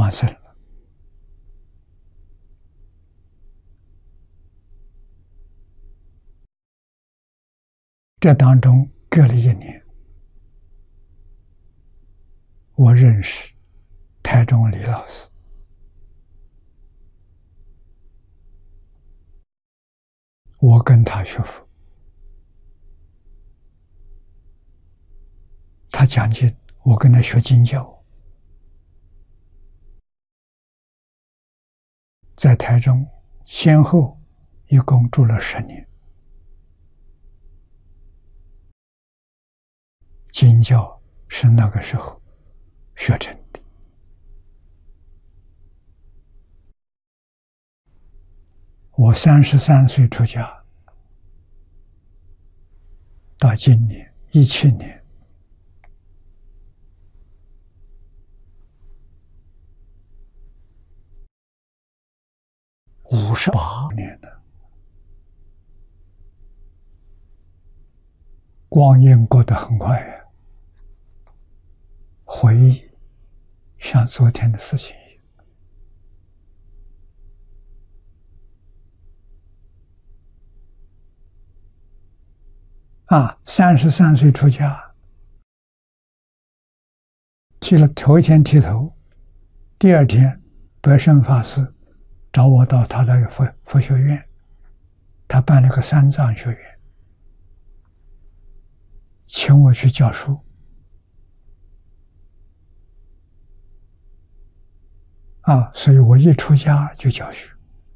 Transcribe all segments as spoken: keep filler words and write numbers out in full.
往生了。这当中隔了一年，我认识台中李老师，我跟他学佛，他讲经，我跟他学经教，在台中先后一共住了十年，经教是那个时候学成的。我三十三岁出家，到今年一七年，五十八年了，光阴过得很快呀。回忆像昨天的事情一样。啊，三十三岁出家，剃了头一天剃头，第二天白胜法师找我到他的佛佛学院，他办了个三藏学院，请我去教书。啊，所以我一出家就教学。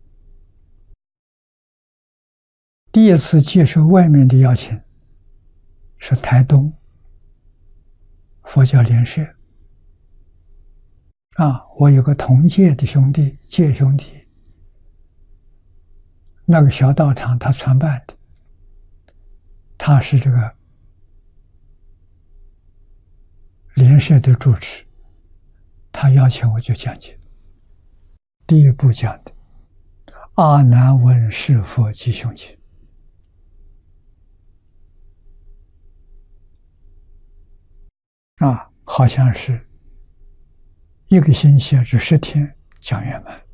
第一次接受外面的邀请是台东佛教联社。啊，我有个同届的兄弟，届兄弟，那个小道场他创办的，他是这个联社的主持，他邀请我就讲解。第一部讲的阿难问是佛吉凶经，啊，好像是一个星期至十天讲圆满。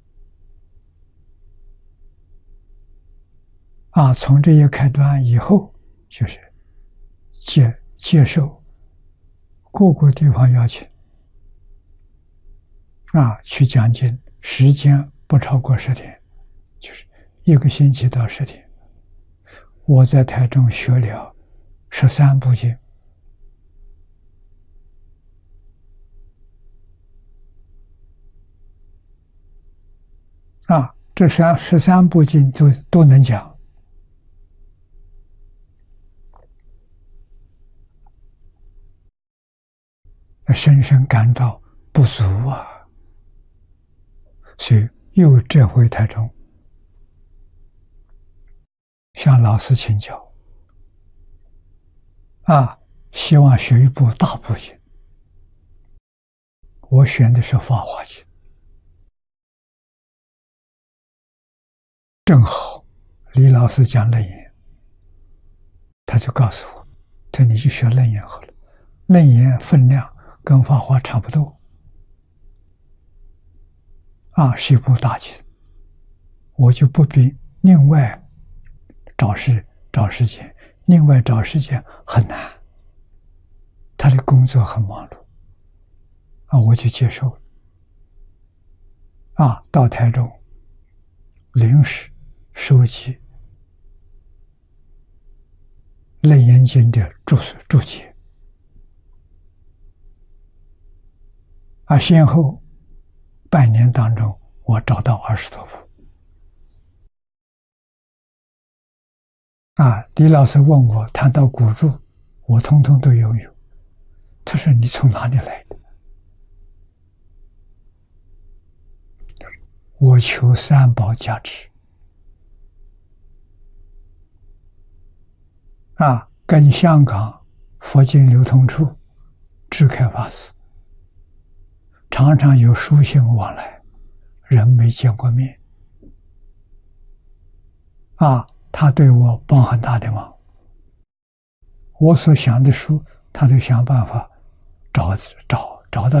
啊，从这一开端以后，就是接接受各个地方邀请，啊，去讲经。时间不超过十天，就是一个星期到十天。我在台中学了十三部经，啊，这三十三部经都都能讲。深深感到不足啊。所以又折回台中，向老师请教，啊，希望学一部大部经。我选的是《法华经》，正好李老师讲楞严，他就告诉我，他说你去学楞严好了，楞严分量跟法华差不多。啊，是一部大经，我就不必另外找时找时间，另外找时间很难，他的工作很忙碌，啊，我就接受了。啊，到台中临时收集楞严经的注注解，啊，先后半年当中，我找到二十多部。啊，李老师问我谈到古注，我通通都拥有。他说：“你从哪里来的？”我求三宝加持。啊，跟香港佛经流通处智开法师常常有书信往来，人没见过面。啊，他对我帮很大的忙。我所想的书，他都想办法找找找到。